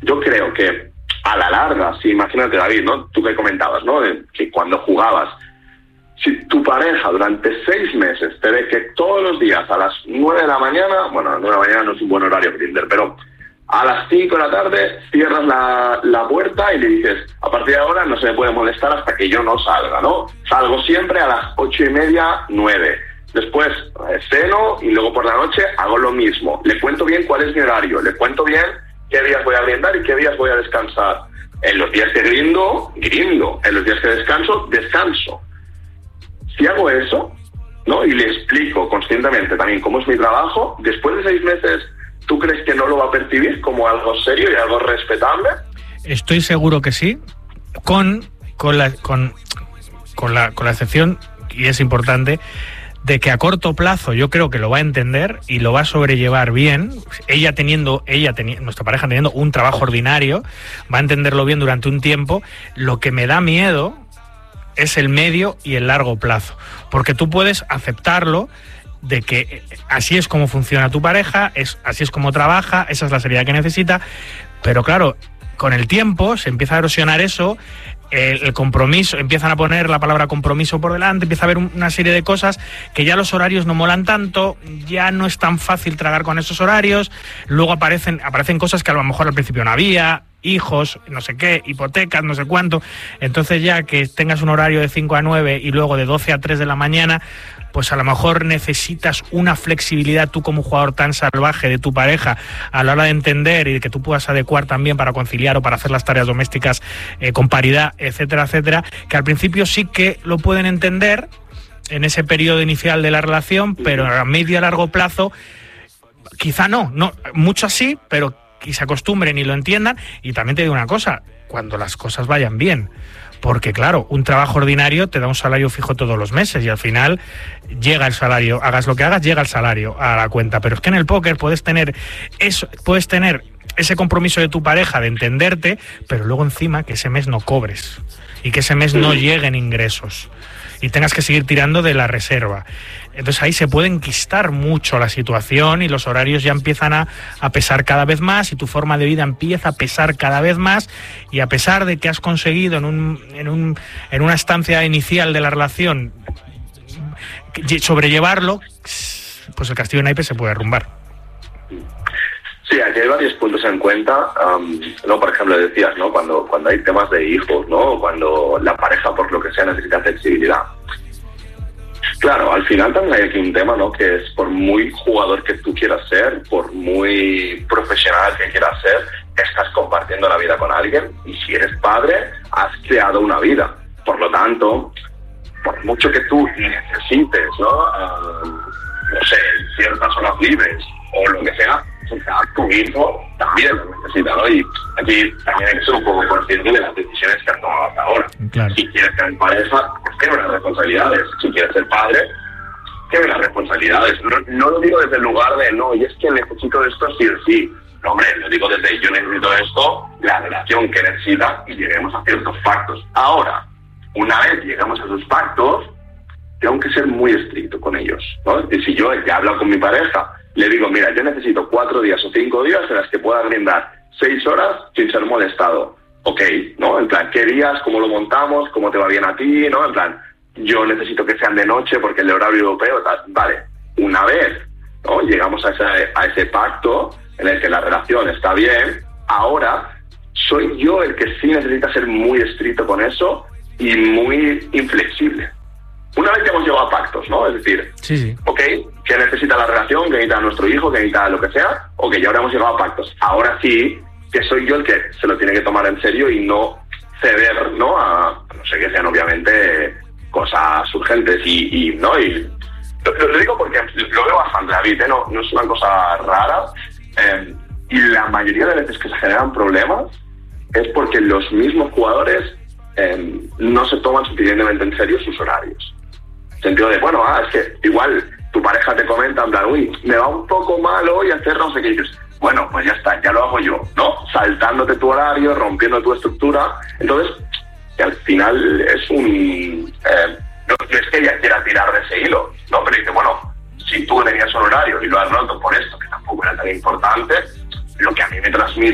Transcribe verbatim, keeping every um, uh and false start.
yo creo que a la larga, si imagínate, David, ¿no? Tú que comentabas, ¿no? De que cuando jugabas, si tu pareja durante seis meses te ve que todos los días a las nueve de la mañana, bueno, a las nueve de la mañana no es un buen horario Grindr, pero a las cinco de la tarde cierras la, la puerta y le dices, a partir de ahora no se me puede molestar hasta que yo no salga, ¿no? Salgo siempre a las ocho y media, nueve. Después eh, ceno y luego por la noche hago lo mismo. Le cuento bien cuál es mi horario, le cuento bien qué días voy a brindar y qué días voy a descansar. En los días que grindo, grindo. En los días que descanso, descanso. Si hago eso, ¿no? Y le explico conscientemente también cómo es mi trabajo, después de seis meses, ¿tú crees que no lo va a percibir como algo serio y algo respetable? Estoy seguro que sí, con, con, la, con, con, la, con la excepción, y es importante, de que a corto plazo yo creo que lo va a entender y lo va a sobrellevar bien. Ella teniendo, ella teni- nuestra pareja teniendo un trabajo ordinario, va a entenderlo bien durante un tiempo. Lo que me da miedo es el medio y el largo plazo, porque tú puedes aceptarlo, de que así es como funciona tu pareja, es, así es como trabaja, esa es la seriedad que necesita, pero claro, con el tiempo se empieza a erosionar eso, el, el compromiso, empiezan a poner la palabra compromiso por delante, empieza a haber un, una serie de cosas que ya los horarios no molan tanto, ya no es tan fácil tragar con esos horarios, luego aparecen, aparecen cosas que a lo mejor al principio no había, hijos, no sé qué, hipotecas, no sé cuánto, entonces ya que tengas un horario de cinco a nueve y luego de doce a tres de la mañana, pues a lo mejor necesitas una flexibilidad tú como jugador tan salvaje de tu pareja a la hora de entender y de que tú puedas adecuar también para conciliar o para hacer las tareas domésticas eh, con paridad, etcétera, etcétera, que al principio sí que lo pueden entender en ese periodo inicial de la relación, pero a medio y a largo plazo quizá no, no, mucho sí, pero que se acostumbren y lo entiendan. Y también te digo una cosa, cuando las cosas vayan bien, porque claro, un trabajo ordinario te da un salario fijo todos los meses y al final llega el salario, hagas lo que hagas, llega el salario a la cuenta. Pero es que en el póker puedes tener eso, puedes tener ese compromiso de tu pareja de entenderte, pero luego encima que ese mes no cobres y que ese mes no lleguen ingresos y tengas que seguir tirando de la reserva. Entonces ahí se puede enquistar mucho la situación y los horarios ya empiezan a, a pesar cada vez más y tu forma de vida empieza a pesar cada vez más, y a pesar de que has conseguido en, un, en, un, en una estancia inicial de la relación sobrellevarlo, pues el castillo de naipes se puede derrumbar. Sí, aquí hay varios puntos en cuenta, um, ¿no? Por ejemplo, decías, ¿no? Cuando, cuando hay temas de hijos, ¿no? Cuando la pareja, por lo que sea, necesita flexibilidad. Claro, al final también hay aquí un tema, ¿no? Que es por muy jugador que tú quieras ser, por muy profesional que quieras ser, estás compartiendo la vida con alguien, y si eres padre, has creado una vida. Por lo tanto, por mucho que tú necesites, ¿no? Uh, no sé, ciertas horas libres o lo que sea, o sea, tu hijo también lo necesita, ¿no? Y aquí también hay que ser un poco consciente de las decisiones que has tomado hasta ahora. Claro. Si quieres tener pareja, pues tiene unas responsabilidades. Si quieres ser padre, tiene unas responsabilidades. No, no lo digo desde el lugar de, no, y es que necesito esto sí o sí. No, hombre, lo digo desde yo necesito esto, la relación que necesita, y lleguemos a ciertos pactos. Ahora, una vez llegamos a esos pactos, tengo que ser muy estricto con ellos, ¿no? Y si yo ya hablo con mi pareja, le digo, mira, yo necesito cuatro días o cinco días en las que pueda brindar seis horas sin ser molestado. Ok, ¿no? En plan, ¿qué días? ¿Cómo lo montamos? ¿Cómo te va bien a ti? ¿No? En plan, yo necesito que sean de noche porque el horario europeo, tal. Vale, una vez, ¿no? Llegamos a ese, a ese pacto en el que la relación está bien, ahora soy yo el que sí necesita ser muy estricto con eso y muy inflexible. Una vez que hemos llegado a pactos, ¿no? Es decir, sí, sí. Ok, ¿qué necesita la relación? ¿Qué necesita nuestro hijo? ¿Qué necesita lo que sea? Ok, ya ahora hemos llegado a pactos. Ahora sí, que soy yo el que se lo tiene que tomar en serio y no ceder, ¿no? A, no sé, que sean obviamente cosas urgentes y, y ¿no? Y lo, lo digo porque lo veo bastante, David, ¿eh? No, no es una cosa rara. Eh, y la mayoría de veces que se generan problemas es porque los mismos jugadores eh, no se toman suficientemente en serio sus horarios. Sentido de, bueno, ah, es que igual tu pareja te comenta en plan, uy, me va un poco mal hoy hacer no sé qué, y dices, bueno, pues ya está, ya lo hago yo, ¿no? Saltándote tu horario, rompiendo tu estructura. Entonces, que al final es un... Eh, no, no es que ella quiera tirar de ese hilo, ¿no? Pero dice, bueno, si tú tenías un horario y lo has roto por esto, que tampoco era tan importante, lo que a mí me transmite